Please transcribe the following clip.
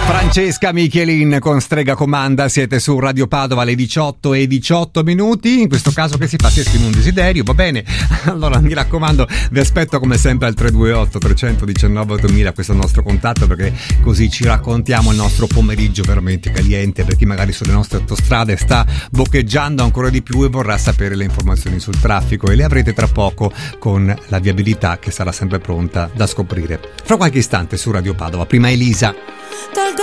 Francesca Michelin con Strega Comanda, siete su Radio Padova alle 18:18. In questo caso che si fa? Si esprime un desiderio, va bene? Allora mi raccomando, vi aspetto come sempre al 328 319 8000, questo è il nostro contatto, perché così ci raccontiamo il nostro pomeriggio veramente caliente, per chi magari sulle nostre autostrade sta boccheggiando ancora di più e vorrà sapere le informazioni sul traffico, e le avrete tra poco con la viabilità che sarà sempre pronta da scoprire fra qualche istante su Radio Padova. Prima Elisa.